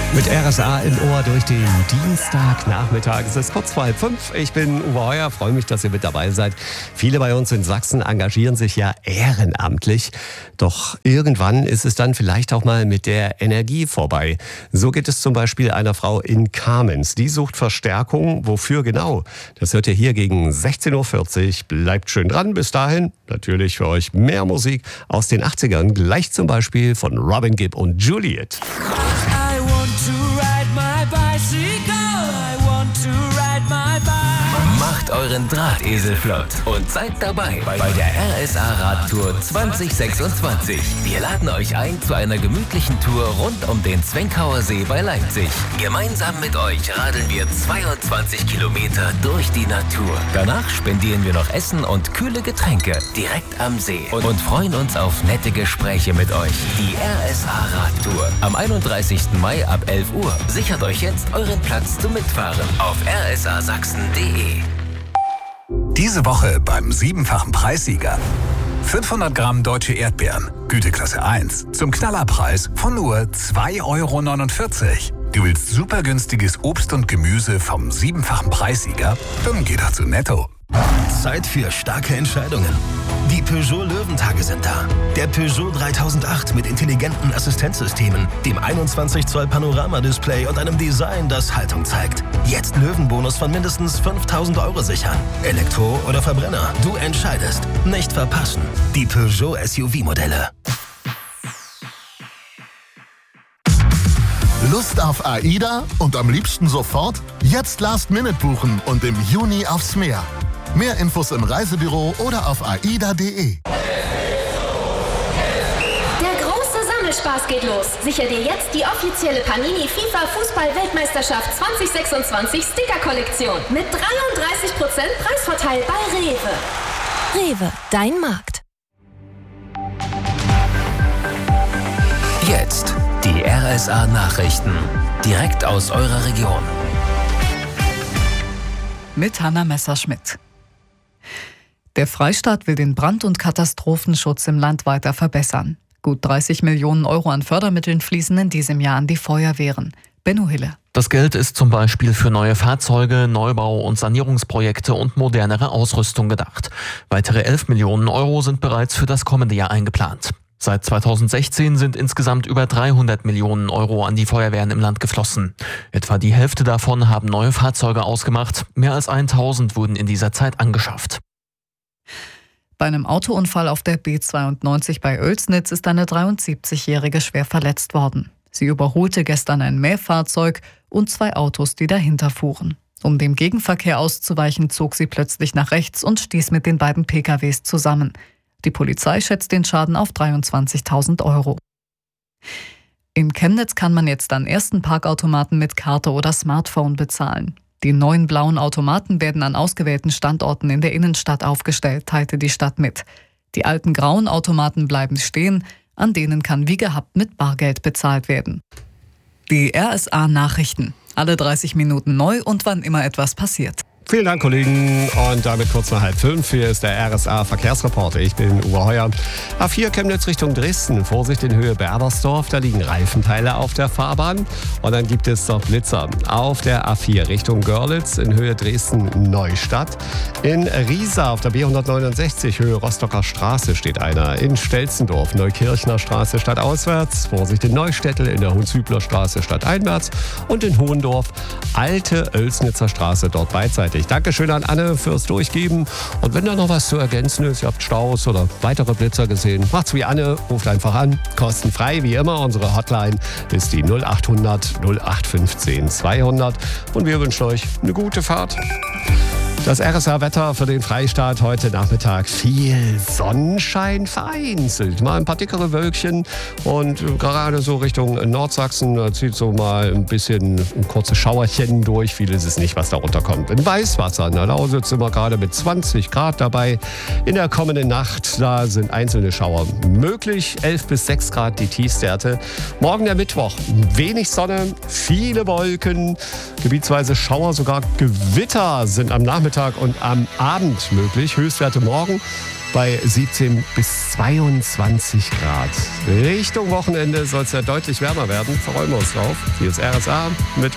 Mit RSA im Ohr durch den Dienstagnachmittag. Es ist kurz vor 4:30. Ich bin Uwe Heuer, freue mich, dass ihr mit dabei seid. Viele bei uns in Sachsen engagieren sich ja ehrenamtlich. Doch irgendwann ist es dann vielleicht auch mal mit der Energie vorbei. So geht es zum Beispiel einer Frau in Kamenz. Die sucht Verstärkung. Wofür genau? Das hört ihr hier gegen 16:40 Uhr. Bleibt schön dran. Bis dahin natürlich für euch mehr Musik aus den 80ern. Gleich zum Beispiel von Robin Gibb und Juliet. Macht euren Drahtesel flott und seid dabei bei der RSA Radtour 2026. Wir laden euch ein zu einer gemütlichen Tour rund um den Zwenkauer See bei Leipzig. Gemeinsam mit euch radeln wir 22 Kilometer durch die Natur. Danach spendieren wir noch Essen und kühle Getränke direkt am See und freuen uns auf nette Gespräche mit euch. Die RSA Radtour am 31. Mai ab 11 Uhr. Sichert euch jetzt euren Platz zum Mitfahren auf rsasachsen.de. Diese Woche beim 7-fachen Preissieger. 500 Gramm deutsche Erdbeeren, Güteklasse 1, zum Knallerpreis von nur 2,49 €. Du willst super günstiges Obst und Gemüse vom 7-fachen Preissieger? Dann geh doch zu Netto. Zeit für starke Entscheidungen. Die Peugeot Löwentage sind da. Der Peugeot 3008 mit intelligenten Assistenzsystemen, dem 21 Zoll Panoramadisplay und einem Design, das Haltung zeigt. Jetzt Löwenbonus von mindestens 5.000 € sichern. Elektro oder Verbrenner, du entscheidest. Nicht verpassen. Die Peugeot SUV-Modelle. Lust auf AIDA und am liebsten sofort? Jetzt Last-Minute buchen und im Juni aufs Meer. Mehr Infos im Reisebüro oder auf aida.de. Der große Sammelspaß geht los. Sicher dir jetzt die offizielle Panini FIFA Fußball-Weltmeisterschaft 2026 Sticker-Kollektion mit 33% Preisvorteil bei Rewe. Rewe, dein Markt. Jetzt die RSA Nachrichten. Direkt aus eurer Region. Mit Hanna Messerschmidt. Der Freistaat will den Brand- und Katastrophenschutz im Land weiter verbessern. Gut 30 Millionen € an Fördermitteln fließen in diesem Jahr an die Feuerwehren. Benno Hille. Das Geld ist zum Beispiel für neue Fahrzeuge, Neubau- und Sanierungsprojekte und modernere Ausrüstung gedacht. Weitere 11 Millionen € sind bereits für das kommende Jahr eingeplant. Seit 2016 sind insgesamt über 300 Millionen € an die Feuerwehren im Land geflossen. Etwa die Hälfte davon haben neue Fahrzeuge ausgemacht. Mehr als 1000 wurden in dieser Zeit angeschafft. Bei einem Autounfall auf der B92 bei Oelsnitz ist eine 73-Jährige schwer verletzt worden. Sie überholte gestern ein Mähfahrzeug und 2 Autos, die dahinter fuhren. Um dem Gegenverkehr auszuweichen, zog sie plötzlich nach rechts und stieß mit den beiden PKWs zusammen. Die Polizei schätzt den Schaden auf 23.000 €. In Chemnitz kann man jetzt an ersten Parkautomaten mit Karte oder Smartphone bezahlen. Die neuen blauen Automaten werden an ausgewählten Standorten in der Innenstadt aufgestellt, teilte die Stadt mit. Die alten grauen Automaten bleiben stehen, an denen kann wie gehabt mit Bargeld bezahlt werden. Die RSA Nachrichten. Alle 30 Minuten neu und wann immer etwas passiert. Vielen Dank, Kollegen. Und damit kurz nach 4:30. Hier ist der RSA Verkehrsreporter. Ich bin Uwe Heuer. A4 Chemnitz Richtung Dresden. Vorsicht in Höhe Berbersdorf. Da liegen Reifenteile auf der Fahrbahn. Und dann gibt es noch Blitzer. Auf der A4 Richtung Görlitz in Höhe Dresden-Neustadt. In Riesa auf der B169 Höhe Rostocker Straße steht einer. In Stelzendorf Neukirchner Straße stadtauswärts. Vorsicht in Neustädtel in der Hohenzypler Straße stadteinwärts. Und in Hohendorf Alte Oelsnitzer Straße dort beidseitig. Dankeschön an Anne fürs Durchgeben. Und wenn da noch was zu ergänzen ist, ihr habt Staus oder weitere Blitzer gesehen, macht's wie Anne, ruft einfach an. Kostenfrei wie immer. Unsere Hotline ist die 0800 0815 200. Und wir wünschen euch eine gute Fahrt. Das RSA-Wetter für den Freistaat heute Nachmittag. Viel Sonnenschein, vereinzelt. Mal ein paar dickere Wölkchen und gerade so Richtung Nordsachsen zieht so mal ein bisschen ein kurzes Schauerchen durch. Viel ist es nicht, was da runterkommt. In Weißwasser, in der Lausitz sind wir gerade mit 20 Grad dabei. In der kommenden Nacht, da sind einzelne Schauer möglich. 11 bis 6 Grad die Tiefstwerte. Morgen der Mittwoch, wenig Sonne, viele Wolken, gebietsweise Schauer, sogar Gewitter sind am Nachmittag und am Abend möglich. Höchstwerte morgen bei 17 bis 22 Grad. Richtung Wochenende soll es ja deutlich wärmer werden. Freuen wir uns drauf. Hier ist RSA mit